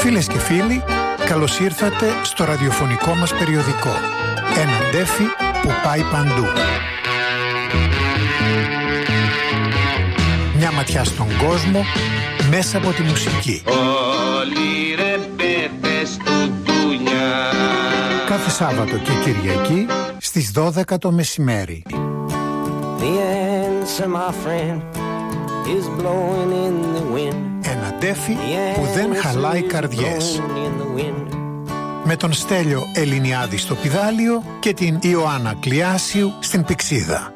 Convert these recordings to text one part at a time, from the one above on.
Φίλες και φίλοι, καλώς ήρθατε στο ραδιοφωνικό μας περιοδικό. Ένα ντέφι που πάει παντού. Μια ματιά στον κόσμο μέσα από τη μουσική. Όλοι ρε πέπες του ντουνιά. Κάθε Σάββατο και Κυριακή στις 12 το μεσημέρι. The answer, my friend, is blowing in the wind. Ένα ντέφι που δεν χαλάει καρδιές. Με τον Στέλιο Ελληνιάδη στο πηδάλιο και την Ιωάννα Κλιάσιου στην πηξίδα.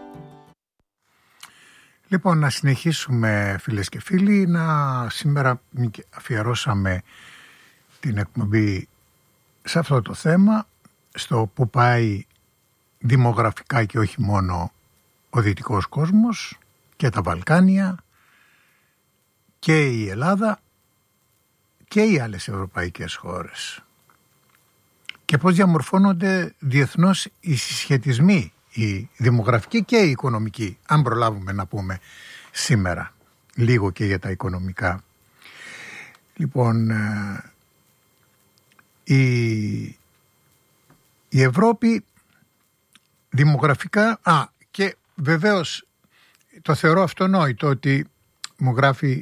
Λοιπόν, να συνεχίσουμε, φίλες και φίλοι, σήμερα αφιερώσαμε την εκπομπή σε αυτό το θέμα, στο που πάει δημογραφικά και όχι μόνο ο δυτικός κόσμος και τα Βαλκάνια και η Ελλάδα και οι άλλες ευρωπαϊκές χώρες και πώς διαμορφώνονται διεθνώς οι συσχετισμοί, οι δημογραφικοί και οι οικονομικοί, αν προλάβουμε να πούμε σήμερα λίγο και για τα οικονομικά. Λοιπόν, η Ευρώπη δημογραφικά, και βεβαίως το θεωρώ αυτονόητο ότι μου γράφει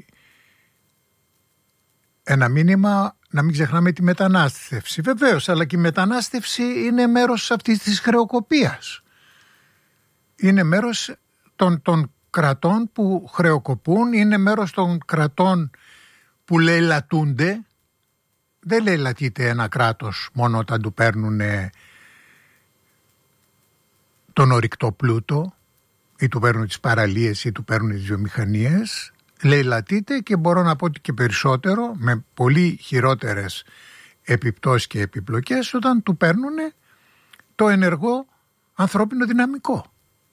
ένα μήνυμα να μην ξεχνάμε τη μετανάστευση. Βεβαίως, αλλά και η μετανάστευση είναι μέρος αυτής της χρεοκοπίας. Είναι μέρος των κρατών που χρεοκοπούν, είναι μέρος των κρατών που λαιλατούνται. Δεν λαιλατείται ένα κράτος μόνο όταν του παίρνουν τον ορυκτό πλούτο ή του παίρνουν τις παραλίες ή του παίρνουν τις βιομηχανίες. Λαιλατείται και μπορώ να πω ότι και περισσότερο, με πολύ χειρότερες επιπτώσεις και επιπλοκές, όταν του παίρνουν το ενεργό ανθρώπινο δυναμικό.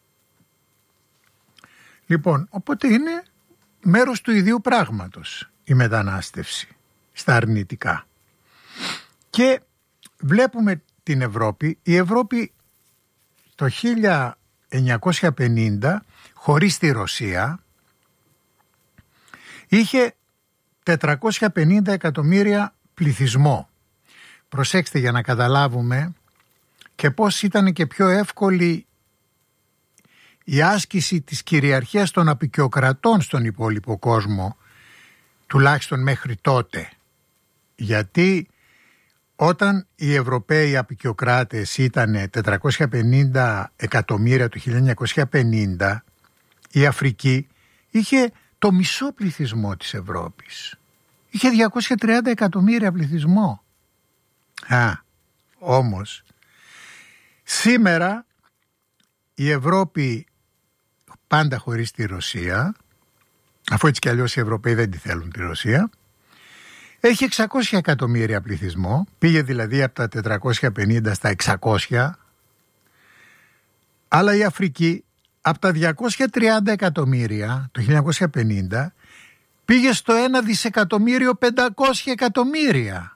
Λοιπόν, οπότε είναι μέρος του ιδίου πράγματος η μετανάστευση στα αρνητικά. Και βλέπουμε την Ευρώπη. Η Ευρώπη το 1950, χωρίς τη Ρωσία, είχε 450 εκατομμύρια πληθυσμό. Προσέξτε για να καταλάβουμε και πώς ήταν και πιο εύκολη η άσκηση της κυριαρχίας των αποικιοκρατών στον υπόλοιπο κόσμο, τουλάχιστον μέχρι τότε. Γιατί όταν οι Ευρωπαίοι αποικιοκράτες ήταν 450 εκατομμύρια το 1950, η Αφρική είχε το μισό πληθυσμό της Ευρώπης. Είχε 230 εκατομμύρια πληθυσμό. Όμως σήμερα η Ευρώπη, πάντα χωρίς τη Ρωσία, αφού έτσι κι αλλιώς οι Ευρωπαίοι δεν τη θέλουν τη Ρωσία, έχει 600 εκατομμύρια πληθυσμό. Πήγε δηλαδή από τα 450 στα 600. Αλλά η Αφρική από τα 230 εκατομμύρια το 1950 πήγε στο 1.500.000.000 εκατομμύρια.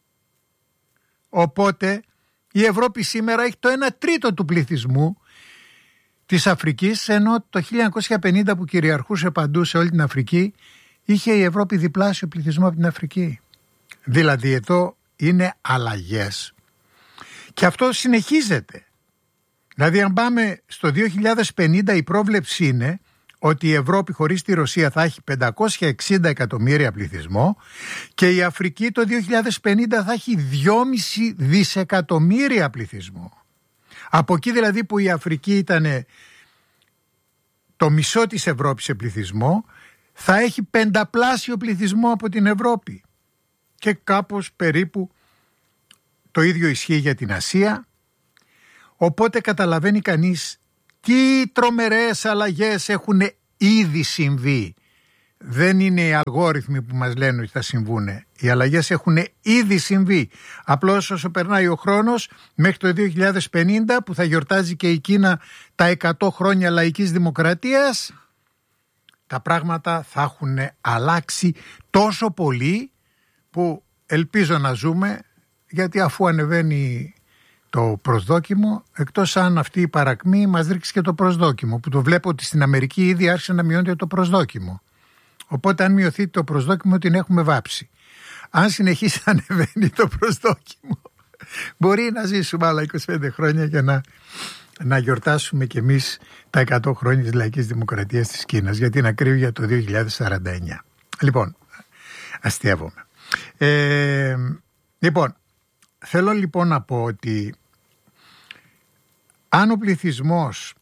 Οπότε η Ευρώπη σήμερα έχει το 1/3 του πληθυσμού της Αφρικής, ενώ το 1950 που κυριαρχούσε παντού σε όλη την Αφρική είχε η Ευρώπη διπλάσιο πληθυσμό από την Αφρική. Δηλαδή εδώ είναι αλλαγές. Και αυτό συνεχίζεται. Δηλαδή αν πάμε στο 2050 η πρόβλεψη είναι ότι η Ευρώπη χωρίς τη Ρωσία θα έχει 560 εκατομμύρια πληθυσμό και η Αφρική το 2050 θα έχει 2,5 δισεκατομμύρια πληθυσμό. Από εκεί δηλαδή που η Αφρική ήταν το μισό της Ευρώπης σε πληθυσμό, θα έχει 5πλάσιο πληθυσμό από την Ευρώπη. Και κάπως περίπου το ίδιο ισχύει για την Ασία. Οπότε καταλαβαίνει κανείς τι τρομερές αλλαγές έχουν ήδη συμβεί. Δεν είναι οι αλγόριθμοι που μας λένε ότι θα συμβούν. Οι αλλαγές έχουν ήδη συμβεί. Απλώς όσο περνάει ο χρόνος, μέχρι το 2050 που θα γιορτάζει και η Κίνα τα 100 χρόνια λαϊκής δημοκρατίας, τα πράγματα θα έχουν αλλάξει τόσο πολύ που ελπίζω να ζούμε, γιατί αφού ανεβαίνει το προσδόκιμο, εκτός αν αυτή η παρακμή μας ρίξει και το προσδόκιμο, που το βλέπω ότι στην Αμερική ήδη άρχισε να μειώνεται το προσδόκιμο. Οπότε αν μειωθεί το προσδόκιμο την έχουμε βάψει. αν συνεχίσει να ανεβαίνει το προσδόκιμο, μπορεί να ζήσουμε άλλα 25 χρόνια και να γιορτάσουμε κι εμείς τα 100 χρόνια της λαϊκής δημοκρατίας της Κίνας, για την ακρίβεια το 2049. Λοιπόν, αστείευομαι. Λοιπόν, θέλω λοιπόν να πω ότι αν ο πληθυσμός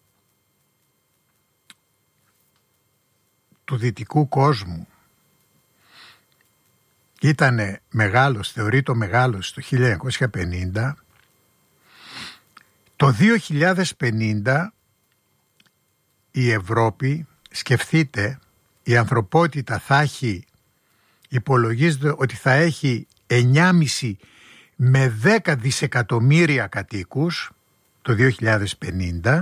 του δυτικού κόσμου ήταν μεγάλος, θεωρείται μεγάλος το 1950, το 2050 η Ευρώπη, σκεφτείτε, η ανθρωπότητα θα έχει, υπολογίζεται ότι θα έχει 9,5 με 10 δισεκατομμύρια κατοίκους το 2050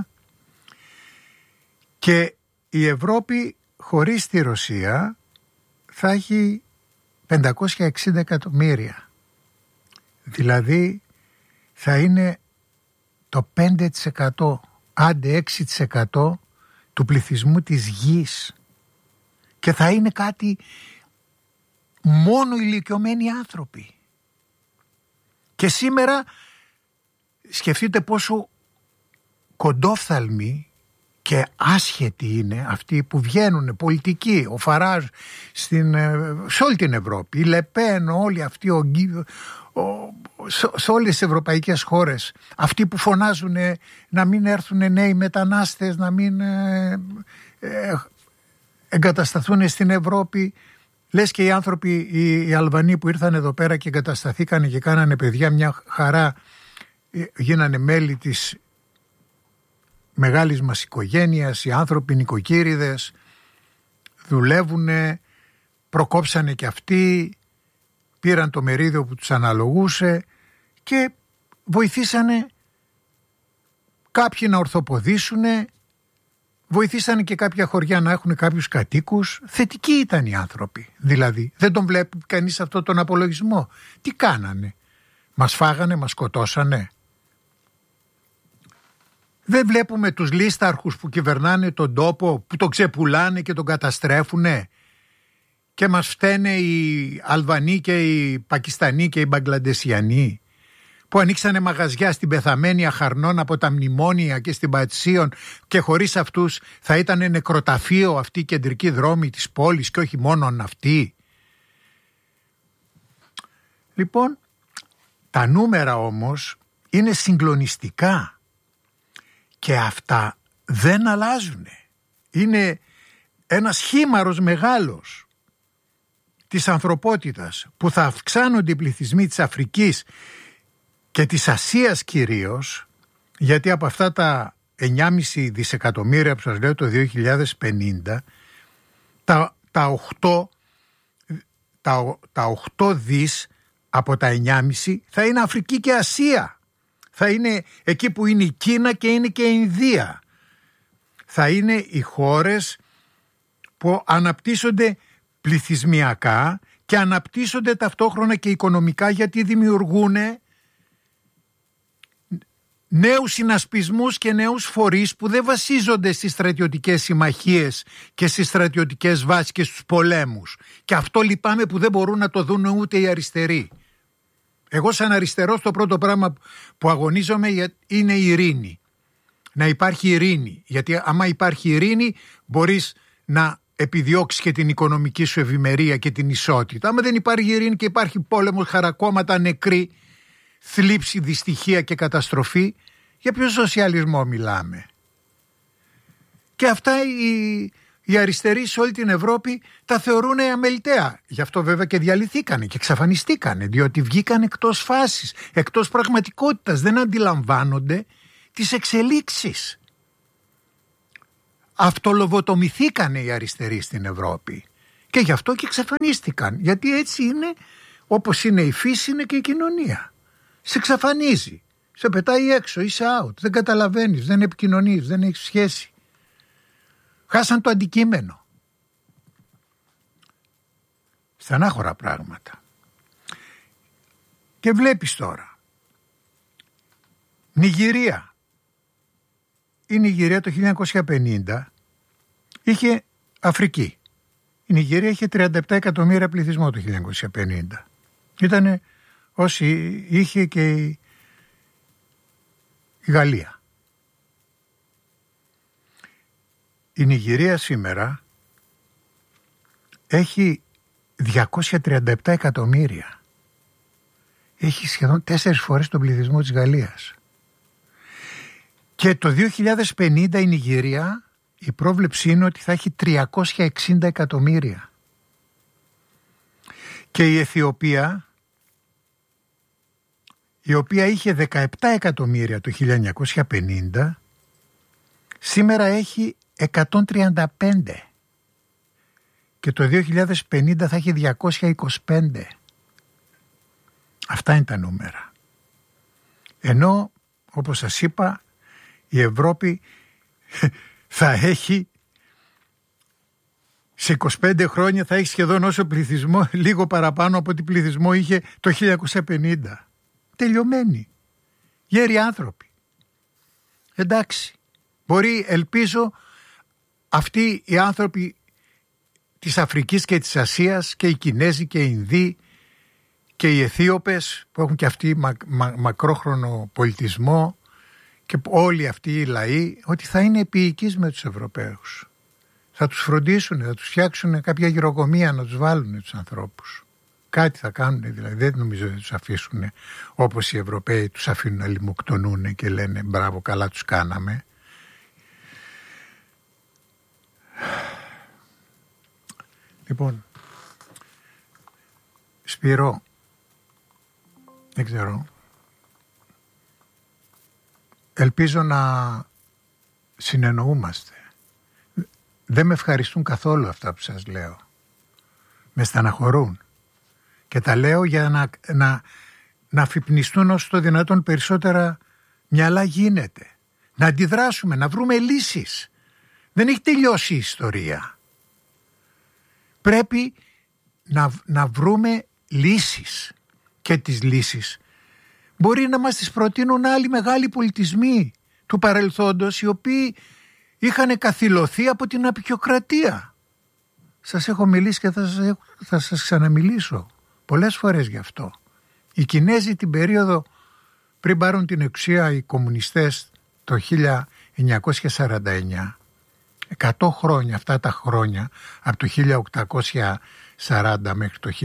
και η Ευρώπη χωρίς τη Ρωσία θα έχει 560 εκατομμύρια. Δηλαδή θα είναι το 5%, άντε 6% του πληθυσμού της γης και θα είναι κάτι μόνο ηλικιωμένοι άνθρωποι. Και σήμερα σκεφτείτε πόσο κοντόφθαλμοι και άσχετοι είναι αυτοί που βγαίνουν πολιτικοί, ο Φαράζ σε όλη την Ευρώπη, η Λεπέν, όλοι αυτοί σε όλες τις ευρωπαϊκές χώρες, αυτοί που φωνάζουν να μην έρθουν νέοι μετανάστες, να μην εγκατασταθούν στην Ευρώπη. Λες και οι άνθρωποι, οι Αλβανοί που ήρθαν εδώ πέρα και εγκατασταθήκαν και κάνανε παιδιά μια χαρά, γίνανε μέλη της μεγάλης μας οικογένειας, οι άνθρωποι νοικοκύριδες, δουλεύουνε, προκόψανε και αυτοί, πήραν το μερίδιο που τους αναλογούσε και βοηθήσανε κάποιοι να ορθοποδήσουνε, βοηθήσανε και κάποια χωριά να έχουν κάποιους κατοίκους. Θετικοί ήταν οι άνθρωποι, δηλαδή δεν τον βλέπει κανείς αυτό τον απολογισμό. Τι κάνανε, μας φάγανε, μας σκοτώσανε? Δεν βλέπουμε τους λίσταρχους που κυβερνάνε τον τόπο, που τον ξεπουλάνε και τον καταστρέφουνε, και μας φταίνε οι Αλβανοί και οι Πακιστανοί και οι Μπαγκλαντεσιανοί που ανοίξανε μαγαζιά στην πεθαμένη Αχαρνών από τα μνημόνια και στην Πατσίων, και χωρίς αυτούς θα ήταν νεκροταφείο αυτή η κεντρική δρόμη της πόλης και όχι μόνον αυτή. Λοιπόν, τα νούμερα όμως είναι συγκλονιστικά και αυτά δεν αλλάζουν. Είναι ένας χήμαρος μεγάλος της ανθρωπότητας που θα αυξάνονται οι πληθυσμοί της Αφρικής και της Ασίας κυρίως, γιατί από αυτά τα 9,5 δισεκατομμύρια που σας λέω το 2050, τα 8 δις από τα 9,5 θα είναι Αφρική και Ασία. Θα είναι εκεί που είναι η Κίνα και είναι και η Ινδία. Θα είναι οι χώρες που αναπτύσσονται πληθυσμιακά και αναπτύσσονται ταυτόχρονα και οικονομικά, γιατί δημιουργούν νέους συνασπισμούς και νέους φορείς που δεν βασίζονται στις στρατιωτικές συμμαχίες και στις στρατιωτικές βάσεις και στους πολέμους. Και αυτό λυπάμαι που δεν μπορούν να το δουν ούτε οι αριστεροί. Εγώ σαν αριστερός το πρώτο πράγμα που αγωνίζομαι είναι η ειρήνη. Να υπάρχει ειρήνη, γιατί άμα υπάρχει ειρήνη μπορείς να επιδιώξεις και την οικονομική σου ευημερία και την ισότητα. Άμα δεν υπάρχει ειρήνη και υπάρχει πόλεμος, χαρακόμματα, νεκροί, θλίψη, δυστυχία και καταστροφή, για ποιο σοσιαλισμό μιλάμε? Και αυτά οι αριστεροί σε όλη την Ευρώπη τα θεωρούν αμεληταία. Γι' αυτό βέβαια και διαλυθήκανε και εξαφανιστήκανε, διότι βγήκαν εκτός φάσης, εκτός πραγματικότητας, δεν αντιλαμβάνονται τις εξελίξεις. Αυτολοβοτομηθήκανε οι αριστεροί στην Ευρώπη και γι' αυτό και εξαφανίστηκαν, γιατί έτσι είναι, όπως είναι η φύση, είναι και η κοινωνία. Σε εξαφανίζει, σε πετάει έξω, είσαι out, δεν καταλαβαίνεις, δεν επικοινωνείς, δεν έχεις σχέση. Χάσαν το αντικείμενο. Στενάχωρα πράγματα. Και βλέπεις τώρα Νιγηρία. Η Νιγηρία το 1950 είχε Αφρική. Η Νιγηρία είχε 37 εκατομμύρια πληθυσμό το 1950. Ήτανε όσοι είχε και η Γαλλία. Η Νιγηρία σήμερα έχει 237 εκατομμύρια. Έχει σχεδόν 4 φορές τον πληθυσμό της Γαλλίας. Και το 2050 η Νιγηρία, η πρόβλεψη είναι ότι θα έχει 360 εκατομμύρια. Και η Αιθιοπία, η οποία είχε 17 εκατομμύρια το 1950, σήμερα έχει 135. Και το 2050 θα έχει 225. Αυτά είναι τα νούμερα. Ενώ, όπως σας είπα, η Ευρώπη θα έχει, σε 25 χρόνια θα έχει σχεδόν όσο πληθυσμό, λίγο παραπάνω από ό,τι πληθυσμό είχε το 1950. Τελειωμένοι. Γέροι άνθρωποι. Εντάξει. Μπορεί, ελπίζω, αυτοί οι άνθρωποι της Αφρικής και της Ασίας και οι Κινέζοι και οι Ινδοί και οι Αιθίωπες που έχουν και αυτοί μακρόχρονο πολιτισμό και όλοι αυτοί οι λαοί, ότι θα είναι επίοικείς με τους Ευρωπαίους. Θα τους φροντίσουν, θα τους φτιάξουν κάποια γυροκομεία να τους βάλουν τους ανθρώπους. Κάτι θα κάνουν, δηλαδή δεν νομίζω ότι τους αφήσουν όπως οι Ευρωπαίοι τους αφήνουν να λιμοκτονούν και λένε μπράβο, καλά τους κάναμε. Λοιπόν, Σπύρο, δεν ξέρω, ελπίζω να συνεννοούμαστε. Δεν με ευχαριστούν καθόλου αυτά που σας λέω. Με στεναχωρούν. Και τα λέω για να αφυπνιστούν όσο το δυνατόν περισσότερα μυαλά γίνεται. Να αντιδράσουμε, να βρούμε λύσεις. Δεν έχει τελειώσει η ιστορία. Πρέπει να βρούμε λύσεις. Και τις λύσεις μπορεί να μας τις προτείνουν άλλοι μεγάλοι πολιτισμοί του παρελθόντος, οι οποίοι είχαν καθυλωθεί από την απεικιοκρατία. Σας έχω μιλήσει και θα σας ξαναμιλήσω πολλές φορές γι' αυτό. Οι Κινέζοι την περίοδο πριν πάρουν την εξουσία οι κομμουνιστές το 1949, 100 χρόνια, αυτά τα χρόνια από το 1840 μέχρι το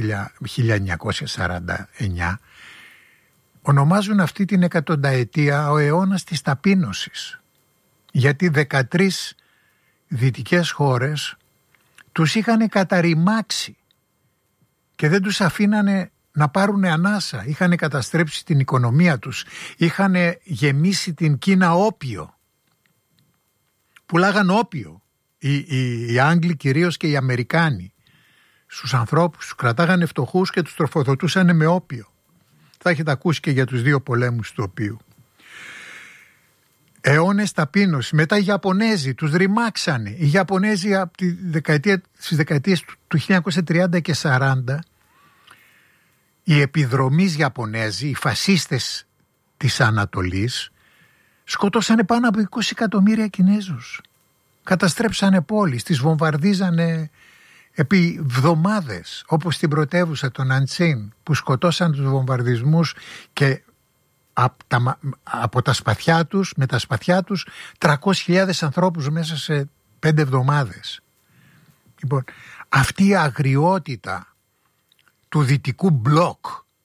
1949, ονομάζουν αυτή την εκατονταετία ο αιώνας της ταπείνωσης. Γιατί 13 δυτικές χώρες τους είχαν καταρριμάξει και δεν τους αφήνανε να πάρουν ανάσα. Είχαν καταστρέψει την οικονομία τους, είχαν γεμίσει την Κίνα όπιο. Πουλάγαν όπιο οι Άγγλοι κυρίως και οι Αμερικάνοι στους ανθρώπους, τους κρατάγανε φτωχούς και τους τροφοδοτούσαν με όπιο. Θα έχετε ακούσει και για τους 2 πολέμους του οποίου. Αιώνες ταπείνωση. Μετά οι Ιαπωνέζοι τους ρημάξανε. Οι Ιαπωνέζοι από στις δεκαετίες του 1930 και 40, οι επιδρομείς Ιαπωνέζοι, οι φασίστες της Ανατολής, σκοτώσανε πάνω από 20 εκατομμύρια Κινέζους. Καταστρέψανε πόλεις, τις βομβαρδίζανε επί εβδομάδες, όπως στην πρωτεύουσα των Αντσίν, που σκοτώσαν τους βομβαρδισμούς και από τα σπαθιά τους, με τα σπαθιά τους 300.000 ανθρώπους μέσα σε 5 εβδομάδες. Λοιπόν, αυτή η αγριότητα του δυτικού μπλοκ,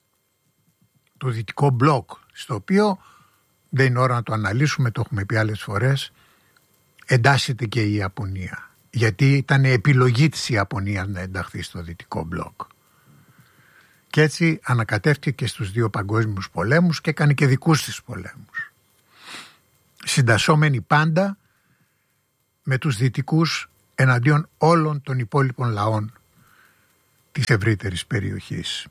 στο οποίο δεν είναι ώρα να το αναλύσουμε, το έχουμε πει άλλες φορές, εντάσσεται και η Ιαπωνία. Γιατί ήταν επιλογή της Ιαπωνίας να ενταχθεί στο δυτικό μπλοκ. Και έτσι ανακατεύτηκε στους 2 παγκόσμιους πολέμους και έκανε και δικούς της πολέμους. Συντασσόμενοι πάντα με τους δυτικούς εναντίον όλων των υπόλοιπων λαών της ευρύτερης περιοχής.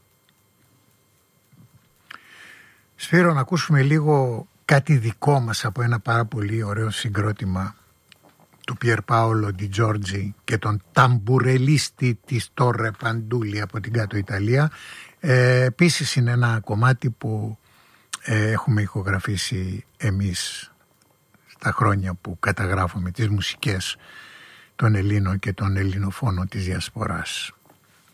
Σπύρο, να ακούσουμε λίγο κάτι δικό μας από ένα πάρα πολύ ωραίο συγκρότημα του Πιερ Πάολο Ντι Τζόρτζι και τον ταμπουρελίστη της Τόρε Παντούλη από την κάτω Ιταλία. Επίσης είναι ένα κομμάτι που έχουμε ηχογραφήσει εμείς στα χρόνια που καταγράφουμε τις μουσικές των Ελλήνων και των ελληνοφώνων της Διασποράς.